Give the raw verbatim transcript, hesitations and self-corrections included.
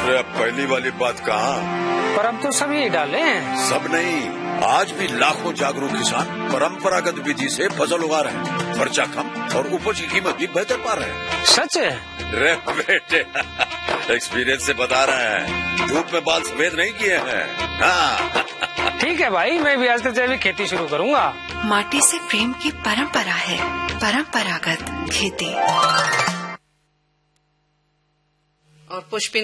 अरे अब पहली वाली बात कहाँ, पर अब तो सब यही डाले हैं। सब नहीं, आज भी लाखों जागरूक किसान परंपरागत विधि से फसल उगा रहे हैं। खर्चा कम और उपज की कीमत भी बेहतर पा रहे हैं। सच है? रे बेटे एक्सपीरियंस से बता रहे हैं, धूप में बाल सफेद नहीं किए हैं। हाँ। ठीक है भाई, मैं भी आज से जैविक खेती शुरू करूंगा। माटी से प्रेम की परंपरा है, परंपरागत खेती। और पुष्पिन